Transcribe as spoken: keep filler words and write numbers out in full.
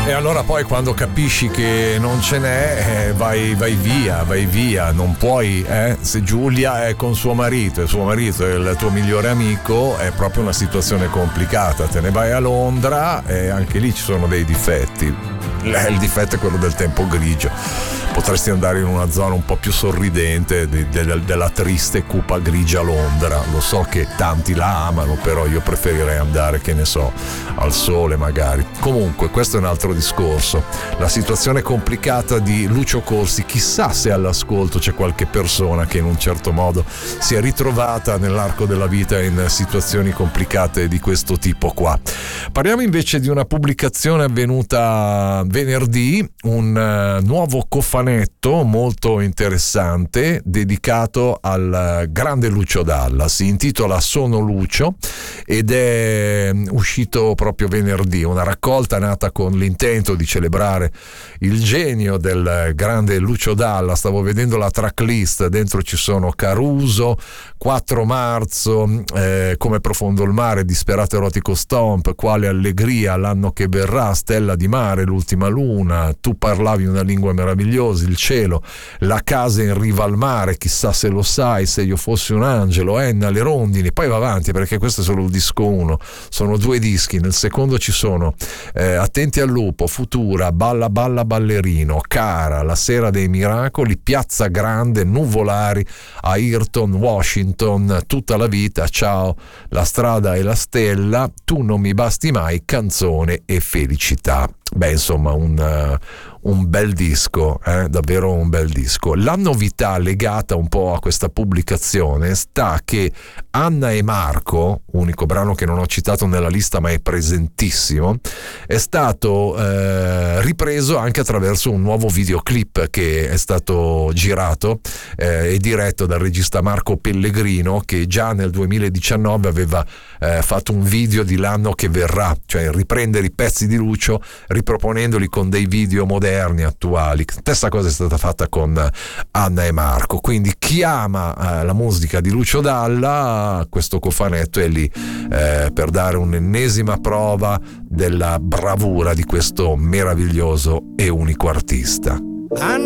E allora poi quando capisci che non ce n'è, eh, vai, vai via, vai via, non puoi, eh? Se Giulia è con suo marito e suo marito è il tuo migliore amico, è proprio una situazione complicata. Te ne vai a Londra e anche lì ci sono dei difetti. Il difetto è quello del tempo grigio. Potresti andare in una zona un po' più sorridente de, de, della triste cupa grigia Londra. Lo so che tanti la amano, però io preferirei andare, che ne so, al sole magari. Comunque questo è un altro discorso. La situazione complicata di Lucio Corsi, chissà se all'ascolto c'è qualche persona che in un certo modo si è ritrovata nell'arco della vita in situazioni complicate di questo tipo qua. Parliamo invece di una pubblicazione avvenuta venerdì, un uh, nuovo cofanetto molto interessante dedicato al uh, grande Lucio Dalla. Si intitola Sono Lucio ed è um, uscito proprio venerdì, una raccolta nata con l'intento di celebrare il genio del grande Lucio Dalla. Stavo vedendo la tracklist, dentro ci sono Caruso, quattro marzo, eh, Come profondo il mare, Disperato erotico stomp, Quale allegria, L'anno che verrà, Stella di mare, L'ultima luna, Tu parlavi una lingua meravigliosa, Il cielo, La casa in riva al mare, Chissà se lo sai, Se io fossi un angelo, Enna, Le rondini. Poi va avanti perché questo è solo il disco uno, sono due dischi. Nel secondo ci sono eh, Attenti al lupo, Futura, Balla balla ballerino, Cara, La sera dei miracoli, Piazza grande, Nuvolari, Ayrton, Washington, Tutta la vita, Ciao, La strada e la stella, Tu non mi basti mai, Canzone e felicità. Beh, insomma, un, uh, un bel disco, eh? Davvero un bel disco. La novità legata un po' a questa pubblicazione sta che Anna e Marco, unico brano che non ho citato nella lista ma è presentissimo, è stato eh, ripreso anche attraverso un nuovo videoclip che è stato girato eh, e diretto dal regista Marco Pellegrino, che già nel duemiladiciannove aveva eh, fatto un video di L'anno che verrà, cioè riprendere i pezzi di Lucio riproponendoli con dei video moderni, attuali. Stessa cosa è stata fatta con Anna e Marco. Quindi chi ama eh, la musica di Lucio Dalla, questo cofanetto è lì eh, per dare un'ennesima prova della bravura di questo meraviglioso e unico artista. I